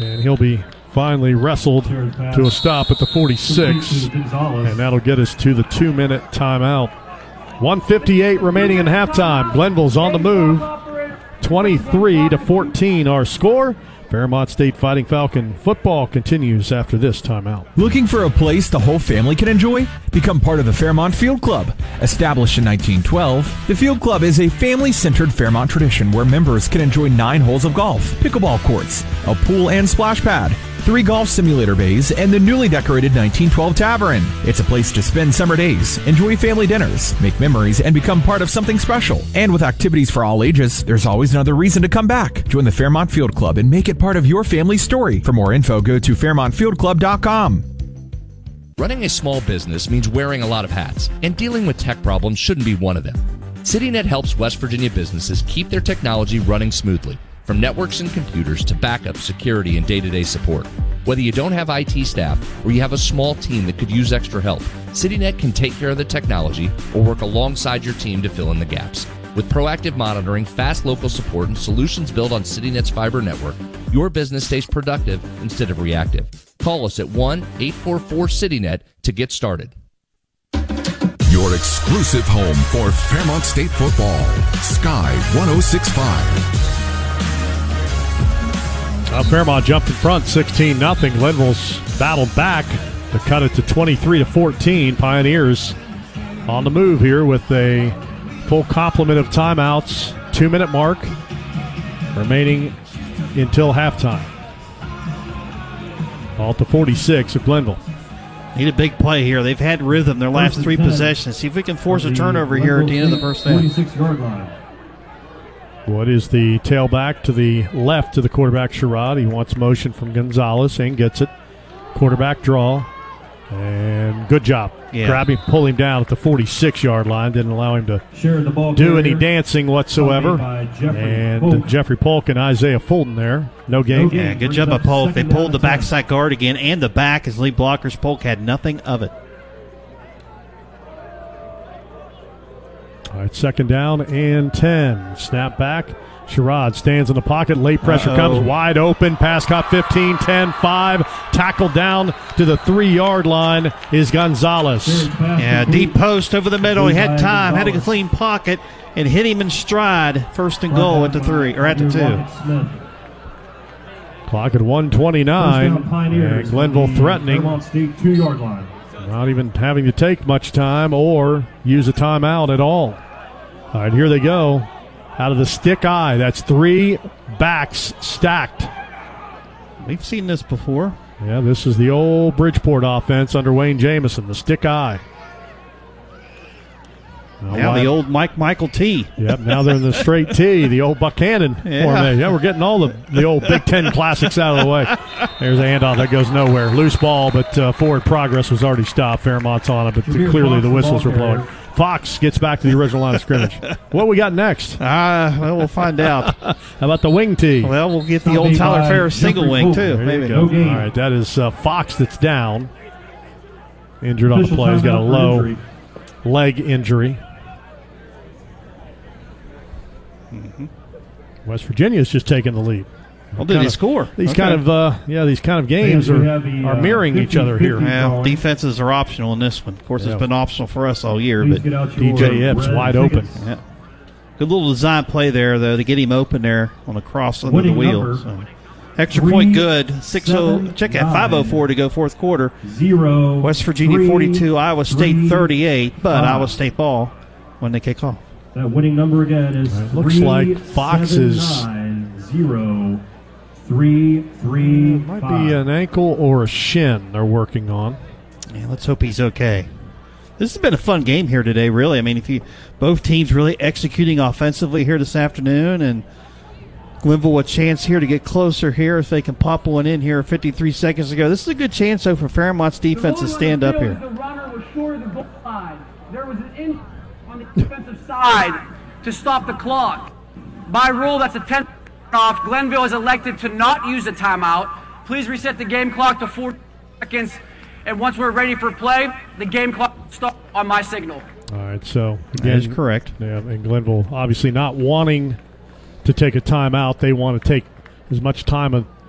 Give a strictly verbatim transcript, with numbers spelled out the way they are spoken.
And he'll be finally wrestled to a stop at the forty-six. And that'll get us to the two-minute timeout. one fifty-eight remaining in halftime. Glenville's on the move. twenty-three to fourteen our score. Fairmont State Fighting Falcon football continues after this timeout. Looking for a place the whole family can enjoy? Become part of the Fairmont Field Club. Established in nineteen twelve, the Field Club is a family-centered Fairmont tradition where members can enjoy nine holes of golf, pickleball courts, a pool and splash pad, three golf simulator bays, and the newly decorated nineteen twelve Tavern. It's a place to spend summer days, enjoy family dinners, make memories, and become part of something special. And with activities for all ages, there's always another reason to come back. Join the Fairmont Field Club and make it part of your family's story. For more info, go to fairmont field club dot com. Running a small business means wearing a lot of hats, and dealing with tech problems shouldn't be one of them. CityNet helps West Virginia businesses keep their technology running smoothly, from networks and computers to backup, security, and day-to-day support. Whether you don't have I T staff or you have a small team that could use extra help, CityNet can take care of the technology or work alongside your team to fill in the gaps. With proactive monitoring, fast local support, and solutions built on CityNet's fiber network, your business stays productive instead of reactive. Call us at one eight four four CityNet to get started. Your exclusive home for Fairmont State football. Sky one oh six point five. Uh, Fairmont jumped in front sixteen nothing. Glenville's battled back to cut it to twenty-three to fourteen. Pioneers on the move here with a full complement of timeouts. Two-minute mark remaining until halftime. Ball to forty-six of Glenville. Need a big play here. They've had rhythm their last three possessions. See if we can force a turnover here at the end of the first half. forty-six-yard line. What is the tailback to the left to the quarterback, Sherrod? He wants motion from Gonzalez and gets it. Quarterback draw. And good job. Yeah. Grab him, pull him down at the forty-six-yard line. Didn't allow him to Sharing the ball do any carrier. dancing whatsoever. Jeffrey And Polk. Jeffrey Polk and Isaiah Fulton there. No game. No game. Yeah, good job by Polk. They pulled the backside guard again and the back as lead blockers. Polk had nothing of it. All right, second down and ten. Snap back. Sherrod stands in the pocket. Late pressure Uh-oh. comes wide open. Pass caught fifteen, ten, five. Tackled down to the three-yard line is Gonzalez. Yeah, deep post over the middle. He had time, had a clean pocket, and hit him in stride. First and goal at the three, or at the two. Clock at one twenty-nine. And Glenville threatening. Fairmont State two-yard line. Not even having to take much time or use a timeout at all. All right, here they go. Out of the stick eye. That's three backs stacked. We've seen this before. Yeah, this is the old Bridgeport offense under Wayne Jamison, the stick eye. Now, Now why- the old Mike Michael T. Yep, now they're in the straight T, the old Buchanan Yeah. formation. Yeah, we're getting all the, the old Big Ten classics out of the way. There's a handoff that goes nowhere. Loose ball, but uh, forward progress was already stopped. Fairmont's on it, but clearly the whistles were blowing. Fox gets back to the original line of scrimmage. What we got next? Ah, well, we'll find out. How about the wing tee? Well, we'll get the old Tyler Ferris single wing, too. There Maybe. you go. All right, that is uh, Fox that's down. Injured on the play. He's got a low leg injury. Mm-hmm. West Virginia's just taking the lead. Well, did Kind he of- score? These Okay. kind of uh, yeah, these kind of games We are, have the, are uh, mirroring each other here. fifty Well, defenses are optional in this one. Of course, Yeah. it's been optional for us all year, Please but get out D your J Epps red wide tickets. open. yeah. Good little design play there, though, to get him open there on a cross under Winning the wheels. number, So. Extra three, point good. six oh, seven, check at nine. five oh four to go fourth quarter. Zero. West Virginia three, forty-two, Iowa State three, thirty-eight, but five. Iowa State ball when they kick off. That winning number again is It looks three, like Fox seven, is- nine, zero, three, three, It might five. be an ankle or a shin they're working on. Yeah, let's hope he's okay. This has been a fun game here today, really. I mean, if you both teams really executing offensively here this afternoon, and Glenville a chance here to get closer here if they can pop one in here fifty-three seconds ago. This is a good chance, though, for Fairmont's defense to stand up here. The runner was short of the goal line. There was an in on the defensive side to stop the clock. By rule, that's a ten off. Glenville is elected to not use a timeout. Please reset the game clock to four seconds. And once we're ready for play, the game clock will start on my signal. All right, so That again, is correct. Yeah, and Glenville obviously not wanting to take a timeout. They want to take as much time